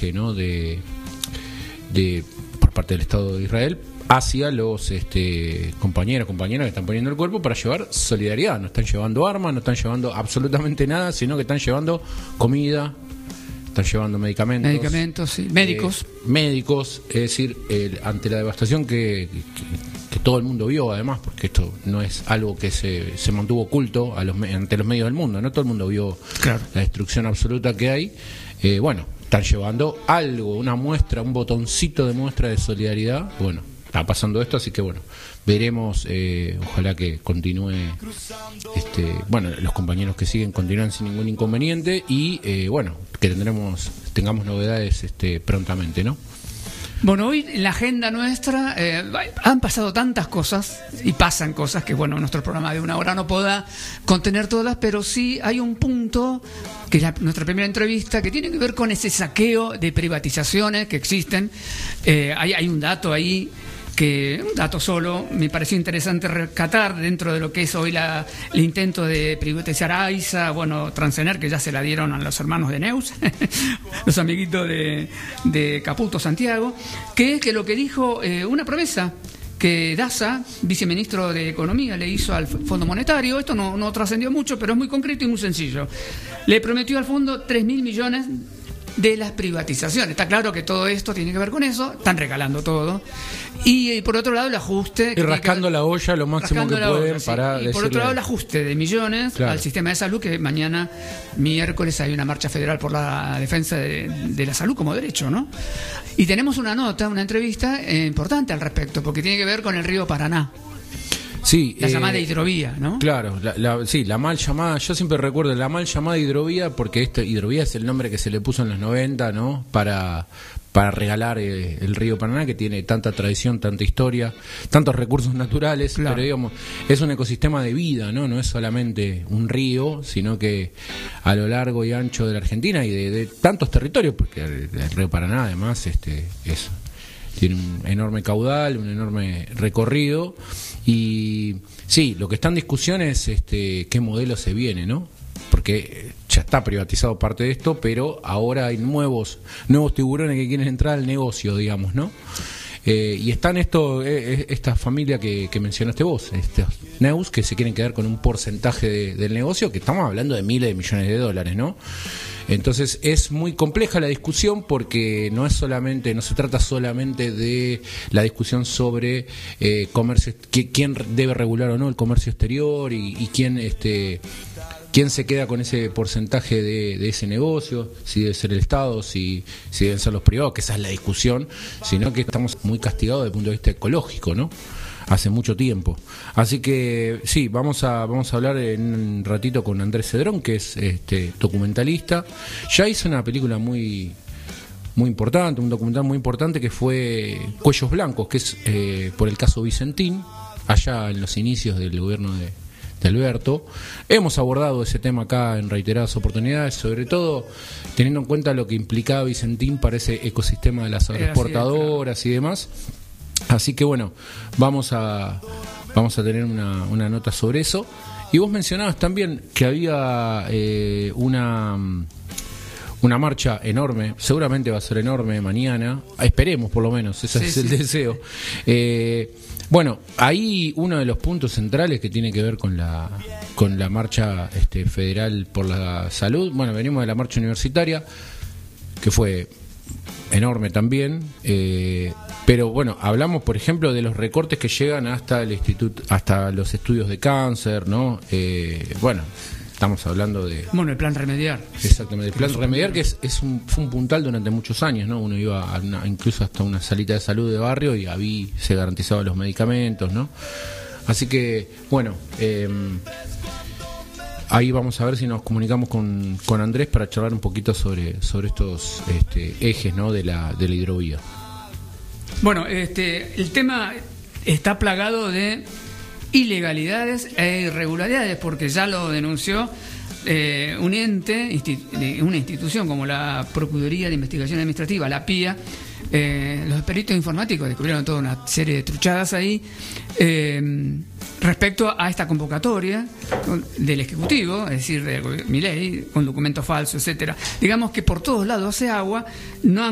mensaje, ¿no? por parte del Estado de Israel hacia los compañeras que están poniendo el cuerpo para llevar solidaridad. No están llevando armas, no están llevando absolutamente nada, sino que están llevando comida, están llevando medicamentos, sí. Médicos, es decir, ante la devastación que todo el mundo vio, además, porque esto no es algo que se mantuvo oculto ante los medios del mundo, no todo el mundo vio la destrucción absoluta que hay. Están llevando algo, una muestra, un botoncito de muestra de solidaridad. Bueno, está pasando esto, así que veremos, ojalá que continúe, los compañeros que siguen continúan sin ningún inconveniente y que tengamos novedades prontamente, ¿no? Bueno, hoy en la agenda nuestra han pasado tantas cosas y pasan cosas que, nuestro programa de 1 hora no pueda contener todas, pero sí hay un punto, que es nuestra primera entrevista, que tiene que ver con ese saqueo de privatizaciones que existen. Hay un dato ahí, un dato solo, me pareció interesante rescatar dentro de lo que es hoy el intento de privatizar AISA, Transener, que ya se la dieron a los hermanos de Neus, los amiguitos de Caputo Santiago, que es que lo que dijo una promesa que Daza, viceministro de Economía, le hizo al Fondo Monetario. Esto no trascendió mucho, pero es muy concreto y muy sencillo. Le prometió al fondo 3.000 millones de las privatizaciones. Está claro que todo esto tiene que ver con eso, están regalando todo. Y por otro lado el ajuste... Y rascando la olla lo máximo que pueden para decirle... Y por otro lado el ajuste de millones al sistema de salud, que mañana, miércoles, hay una marcha federal por la defensa de la salud como derecho, ¿no? Y tenemos una entrevista importante al respecto, porque tiene que ver con el río Paraná. Sí, la llamada hidrovía, ¿no? Claro, la mal llamada, yo siempre recuerdo la mal llamada hidrovía, porque hidrovía es el nombre que se le puso en los 90, ¿no? Para regalar el río Paraná, que tiene tanta tradición, tanta historia, tantos recursos naturales, pero digamos, es un ecosistema de vida, ¿no? No es solamente un río, sino que a lo largo y ancho de la Argentina y de tantos territorios, porque el río Paraná además tiene un enorme caudal, un enorme recorrido. Y sí, lo que está en discusión es qué modelo se viene, ¿no? Porque ya está privatizado parte de esto, pero ahora hay nuevos tiburones que quieren entrar al negocio, digamos, ¿no? Y están esta familia que mencionaste vos, estos Neus, que se quieren quedar con un porcentaje del negocio, que estamos hablando de miles de millones de dólares, ¿no? Entonces es muy compleja la discusión, porque no se trata solamente de la discusión sobre comercio, quién debe regular o no el comercio exterior y quién se queda con ese porcentaje de ese negocio, si debe ser el Estado, si deben ser los privados, que esa es la discusión, sino que estamos muy castigados desde el punto de vista ecológico, ¿no? Hace mucho tiempo. Así que sí, vamos a hablar en un ratito con Andrés Cedrón, que es documentalista. Ya hizo una película muy importante, un documental muy importante, que fue Cuellos Blancos, que es por el caso Vicentín, allá en los inicios del gobierno de Alberto. Hemos abordado ese tema acá en reiteradas oportunidades, sobre todo teniendo en cuenta lo que implicaba Vicentín para ese ecosistema de las agroexportadoras y demás. Así que vamos a tener una nota sobre eso. Y vos mencionabas también que había una marcha enorme, seguramente va a ser enorme mañana, esperemos por lo menos, ese es el deseo. Ahí uno de los puntos centrales que tiene que ver con la marcha federal por la salud. Venimos de la marcha universitaria, que fue enorme también, pero hablamos, por ejemplo, de los recortes que llegan hasta el instituto, hasta los estudios de cáncer, ¿no? Estamos hablando de... el plan Remediar. Exactamente, el plan Remediar, que fue un puntal durante muchos años, ¿no? Uno iba incluso hasta una salita de salud de barrio y ahí se garantizaban los medicamentos, ¿no? Así que, ahí vamos a ver si nos comunicamos con Andrés para charlar un poquito sobre estos ejes, ¿no? de la hidrovía. El tema está plagado de ilegalidades e irregularidades, porque ya lo denunció una institución como la Procuraduría de Investigación Administrativa, la PIA. Los peritos informáticos descubrieron toda una serie de truchadas ahí respecto a esta convocatoria del Ejecutivo, es decir, de Milei, con documentos falsos, etcétera. Digamos que por todos lados hace agua, no han